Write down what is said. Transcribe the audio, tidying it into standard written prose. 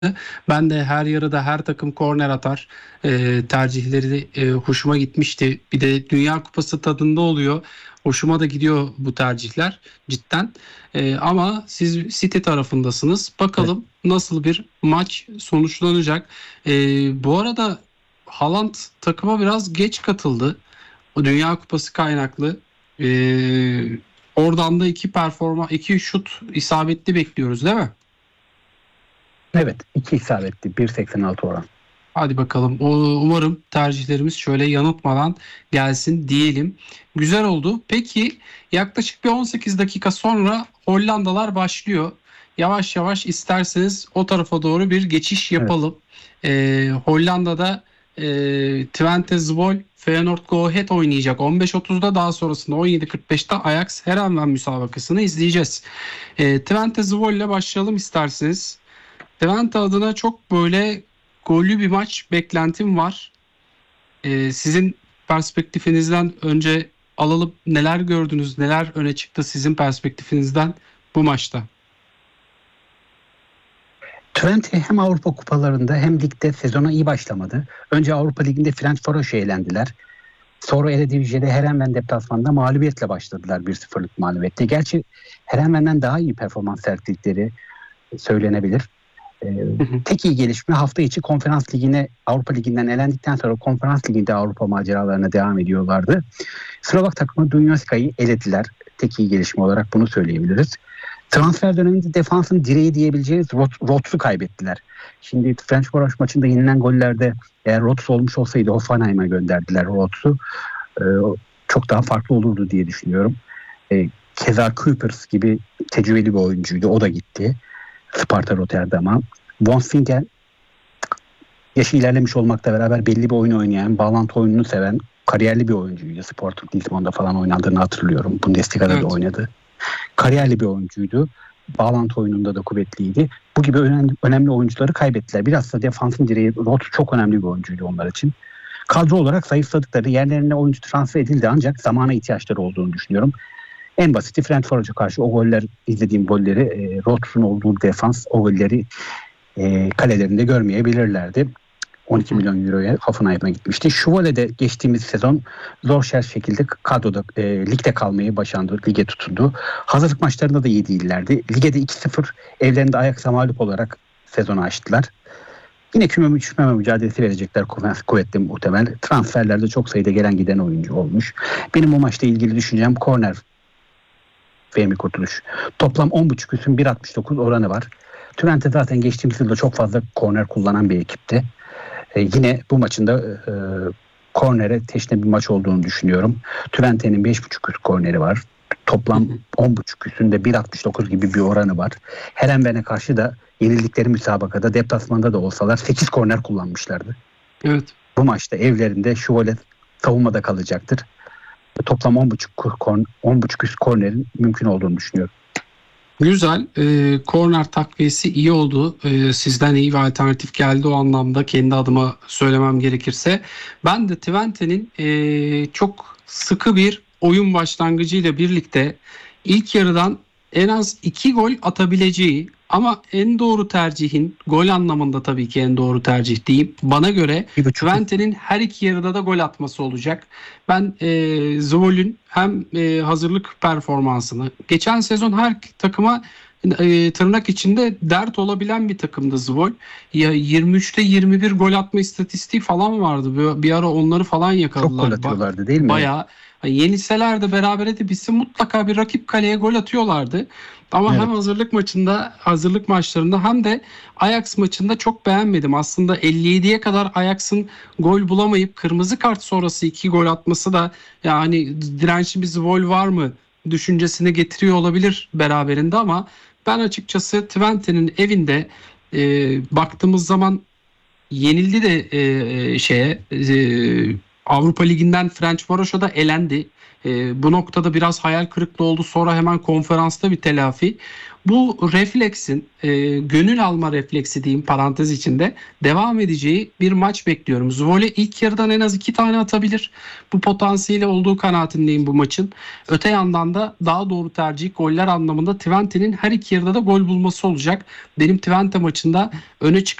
Ben de her yarıda her takım korner atar. Tercihleri hoşuma gitmişti. Bir de Dünya Kupası tadında oluyor. Hoşuma da gidiyor bu tercihler cidden. Ama siz City tarafındasınız. Evet. Bakalım nasıl bir maç sonuçlanacak. Bu arada Haaland takıma biraz geç katıldı. O Dünya Kupası kaynaklı. Oradan da iki şut isabetli bekliyoruz, değil mi? Evet. 2 isabetli. 1.86 oran. Hadi bakalım. Umarım tercihlerimiz şöyle yanıltmadan gelsin diyelim. Güzel oldu. Peki yaklaşık bir 18 dakika sonra Hollandalar başlıyor. Yavaş yavaş isterseniz o tarafa doğru bir geçiş Evet. yapalım. Hollanda'da Twente Zwolle Feyenoord Go Ahead oynayacak 15.30'da, daha sonrasında 17.45'te Ajax Herenveen müsabakasını izleyeceğiz. Twente Zwolle ile başlayalım isterseniz. Twente adına çok böyle gollü bir maç beklentim var. Sizin perspektifinizden önce alalım. Neler gördünüz, neler öne çıktı sizin perspektifinizden bu maçta? Twente hem Avrupa kupalarında hem ligde sezona iyi başlamadı. Önce Avrupa Ligi'nde Ferencvaros'u elendiler. Sonra Eredivisie'de Herenveen deplasmanında mağlubiyetle başladılar, 1-0'lık mağlubiyetle. Gerçi Herenveen'den daha iyi performans sergiledikleri söylenebilir. Hı hı. Tek iyi gelişme hafta içi Konferans Ligi'ne, Avrupa Ligi'nden elendikten sonra Konferans Ligi'nde Avrupa maceralarına devam ediyorlardı. Slovak takımı Dunjoska'yı elediler. Tek iyi gelişme olarak bunu söyleyebiliriz. Transfer döneminde defansın direği diyebileceğiz Rots'u kaybettiler. Şimdi Ferencvaros maçında yenilen gollerde eğer Rots olmuş olsaydı Hoffenheim'a gönderdiler Rots'u. Ee, Çok daha farklı olurdu diye düşünüyorum. Keza Kuipers gibi tecrübeli bir oyuncuydu. O da gitti Sparta Rotterdam'a. Von Singen yaşı ilerlemiş olmakla beraber belli bir oyun oynayan, bağlantı oyununu seven, kariyerli bir oyuncuydu. Sporting Lisbon'da falan oynadığını hatırlıyorum. Bundesliga'da da Evet. oynadı. Kariyerli bir oyuncuydu. Bağlantı oyununda da kuvvetliydi. Bu gibi önemli oyuncuları kaybettiler. Biraz da defansın direği Roth çok önemli bir oyuncuydu onlar için. Kadro olarak zayıfladıkları, yerlerine oyuncu transfer edildi ancak zamana ihtiyaçları olduğunu düşünüyorum. En basiti Ferencvaros'a karşı o goller, izlediğim golleri, Roth'un olduğu defans o golleri kalelerinde görmeyebilirlerdi. 12 milyon euroya Hoffenheim'a gitmişti. Schwalbe geçtiğimiz sezon zor şekilde kadroda ligde kalmayı başardı. Lige tutundu. Hazırlık maçlarında da iyi değillerdi. Ligde 2-0 evlerinde Ajax'a mağlup olarak sezonu açtılar. Yine küme düşmeme mücadelesi verecekler kuvvetli muhtemel. Transferlerde çok sayıda gelen giden oyuncu olmuş. Benim bu maçla ilgili düşüncem korner Fehmi Kurtuluş. Toplam 10.5 üstün 1.69 oranı var. Twente zaten geçtiğimiz yılda çok fazla korner kullanan bir ekipti. Yine bu maçında kornere teşne bir maç olduğunu düşünüyorum. Twente'nin 5.5 üst korneri var. Toplam 10.5 üstünde 1.69 gibi bir oranı var. Herenveen'e karşı da yenildikleri müsabakada deplasmanda da olsalar 8 korner kullanmışlardı. Evet. Bu maçta evlerinde Schwalbe savunmada kalacaktır. Toplam 10.5 üst kornerin mümkün olduğunu düşünüyorum. Güzel. Corner takviyesi iyi oldu. Sizden iyi bir alternatif geldi o anlamda, kendi adıma söylemem gerekirse. Ben de Twente'nin çok sıkı bir oyun başlangıcıyla birlikte ilk yarıdan en az 2 gol atabileceği, ama en doğru tercihin, gol anlamında tabii ki en doğru tercih diyeyim, bana göre 1.5 Twente'nin her iki yarıda da gol atması olacak. Ben Zwoll'ün hem hazırlık performansını, geçen sezon her takıma tırnak içinde dert olabilen bir takımdı Zwoll. Ya 23'te 21 gol atma istatistiği falan vardı. Bir ara onları falan çok gol yakaladılar. atıyorlardı değil mi? Bayağı. Yenilseler de berabere de bitse mutlaka bir rakip kaleye gol atıyorlardı. Ama Evet. hem hazırlık maçlarında hem de Ajax maçında çok beğenmedim. Aslında 57'ye kadar Ajax'ın gol bulamayıp kırmızı kart sonrası 2 gol atması da, yani dirençli bir Zwoll var mı düşüncesine getiriyor olabilir beraberinde, ama ben açıkçası Twente'nin evinde baktığımız zaman yenildi de Avrupa Ligi'nden Ferencvaros'a da elendi. Bu noktada biraz hayal kırıklığı oldu. Sonra hemen konferansta bir telafi. Bu refleksin, gönül alma refleksi diyeyim parantez içinde, devam edeceği bir maç bekliyorum. Zwolle ilk yarıdan en az 2 tane atabilir. Bu potansiyeli olduğu kanaatindeyim bu maçın. Öte yandan da daha doğru tercih goller anlamında Twente'nin her iki yarıda da gol bulması olacak. Benim Twente maçında öne